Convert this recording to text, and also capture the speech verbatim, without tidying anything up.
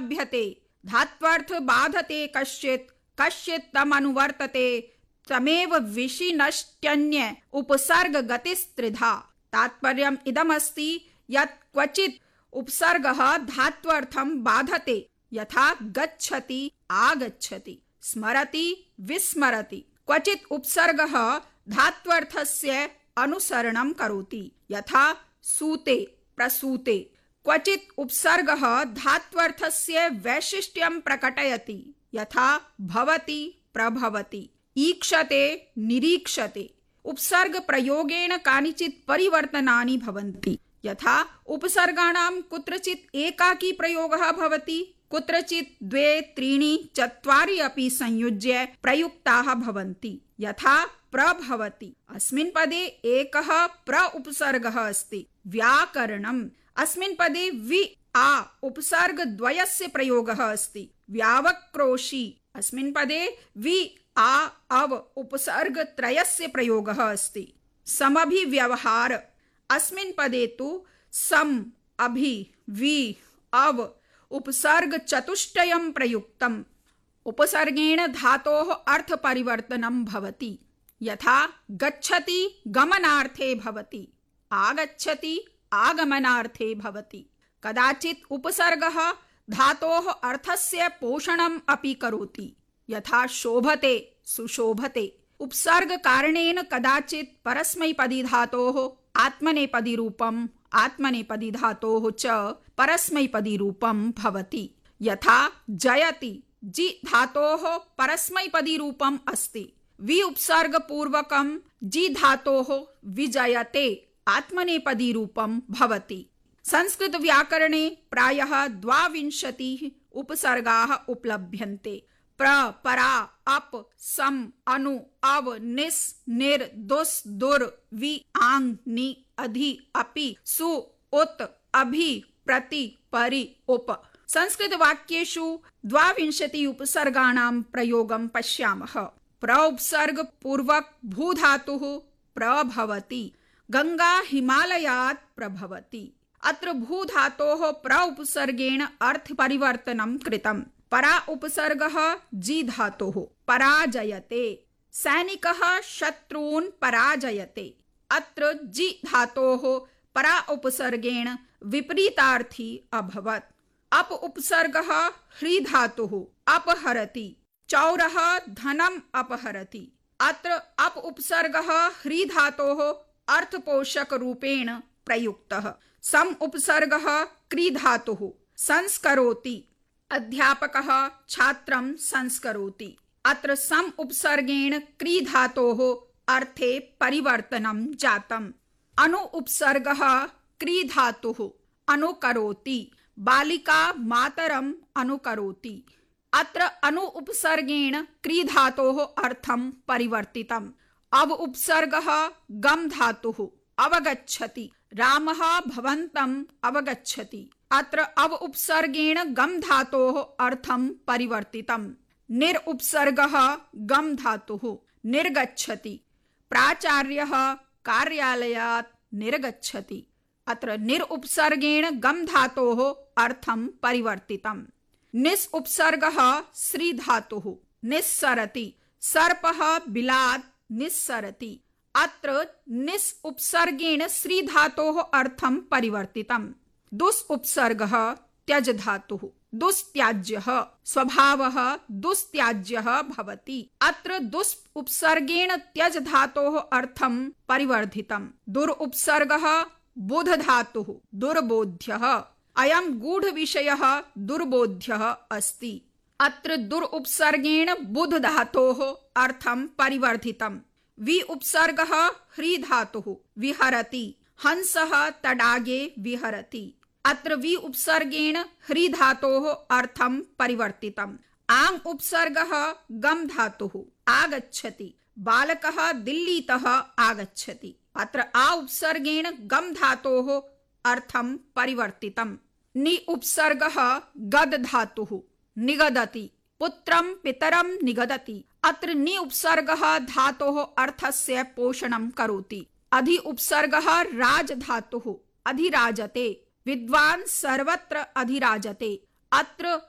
लभ्यते। धात्वर्थ बाधते कश्चित् कश्चित् तमनुवर्तते तमेव विशिनष्ट्यन्य उपसर्ग गतिस्त्रिधा। तात्पर्यम् इदमस्ति यत् क्वचित् उपसर्गः धात्वर्थं बाधते, यथा गच्छति आगच्छति, स्मरति विस्मरति। क्वचित् उपसर्गः धात्वर्थस्य अनुसरणं करोति, यथा सूते प्रसूते। क्वचित् उपसर्गः धात्वर्थस्य वैशिष्ट्यं प्रकटयति, यथा भवति प्रभवति, ईक्षते निरीक्षते। उपसर्ग प्रयोगेन कानिचित् परिवर्तनानि भवन्ति, यथा उपसर्गाणां कुत्रचित् एकाकी प्रयोगः भवति, कुत्रचित् द्वे त्रीणि चत्वारि अपि संयुज्य प्रयुक्ताः भवन्ति, यथा प्रभवति। अस्मिन् पदे एकः प्र उपसर्गः अस्ति। व्याकरणम् अस्मिन् पदे वि आ उपसर्ग द्वयस्य प्रयोगः अस्ति। व्यावक्रोशी अस्मिन् पदे वि आ अव उपसर्ग त्रयस्य प्रयोगः अस्ति। समभिव्यवहार अस्मिन् पदे तु सम अभि वि अव उपसर्ग चतुष्टयं प्रयुक्तम्। उपसर्गेण धातोः अर्थ परिवर्तनं भवति, यथा गच्छति गमनार्थे भवति, आगच्छति आगमनार्थे भवति। कदाचित् उपसर्गः धातोः अर्थस्य पोषणम् अपि करोति, यथा शोभते सुशोभते। उपसर्ग कारणेन कदाचित् परस्मैपदी धातोः आत्मनेपदी रूपम्, आत्मनेपदी धातोः च परस्मैपदी रूपं भवति, यथा जयति जि धातोः परस्मैपदी रूपम् अस्ति। वि उपसर्ग पूर्वकं जि धातोः विजयते आत्मनेपदी रूपं भवति। संस्कृत व्याकरणे प्रायः द्वाविंशतिः उपसर्गाः उपलभ्यन्ते। प्र परा अप सम अनु अव निस् निर दुस् दुर् वि आङ् नि अधि अपि सु उत अभि प्रति परि उप। संस्कृत वाक्येषु द्वाविंशति उपसर्गाणां प्रयोगं पश्यामः। प्र उपसर्ग पूर्वक भू धातुः प्रभवति। गंगा हिमालयात् प्रभवति। अत्र भू धातोः प्र उपसर्गेण अर्थ परिवर्तनं कृतम्। परा उपसर्गः जी धातुः पराजयते। सैनिकः शत्रून् पराजयते। अत्र जी धातोः परा उपसर्गेण विपरीतार्थी अभवत्। अप उपसर्गः ह्री धातुः अपहरति। चौरः धनम् अपहरति। अत्र अप उपसर्गः ह्री धातोः अर्थपोषक रूपेण प्रयुक्तः। सम उपसर्गः क्री धातुः संस्करोति। अध्यापकः छात्रं संस्करोति। अत्र सम उपसर्गेण क्री धातोः अर्थे परिवर्तनं जातम्। अनु उपसर्गः क्री धातुः अनुकरोति। बालिका मातरम् अनुकरोति। अत्र अनु उपसर्गेण क्री धातोः अर्थं परिवर्तितम्। अव उपसर्गः गम धातुः अवगच्छति। रामः भवन्तम् अवगच्छति। अत्र अव उपसर्गेण गम धातोः अर्थं परिवर्तितम्। निर उपसर्गः गम धातुः निर्गच्छति। प्राचार्यः कार्यालयात् निर्गच्छति। अत्र निर उपसर्गेण गम धातोः अर्थं परिवर्तितम्। निस् उपसर्गः श्री धातुः निस्सरति। सर्पः बिलात् निस्सरति। अत्र निस् उपसर्गेण श्री धातोः अर्थं परिवर्तितम्। दुस् उपसर्गः त्यज धातुः दुस्त्याज्यः स्वभावः दुस्त्याज्यः भवति। अत्र दुस् उपसर्गेण त्यज धातोः अर्थं परिवर्धितम्। दुर् उपसर्गः बुध धातुः दुर्बोध्यः। अयं गूढ विषयः दुर्बोध्यः अस्ति। अत्र दुर् उपसर्गेण बुध धातोः अर्थं परिवर्धितम्। वि उपसर्गः ह्री धातुः विहरति। हंसः तडागे विहरति। अत्र वि उपसर्गेण ह्री धातोः अर्थं परिवर्तितम्। आङ् उपसर्गः गम धातुः आगच्छति। बालकः दिल्लीतः आगच्छति। अत्र आ उपसर्गेण गम धातोः अर्थं परिवर्तितम्। नि उपसर्गः गद धातुः निगदति। पुत्रं पितरं निगदति। अत्र नि उपसर्गः धातोः अर्थस्य पोषणं करोति। अधि उपसर्गः राज धातुः अधिराजते। विद्वान् सर्वत्र अधिराजते। अत्र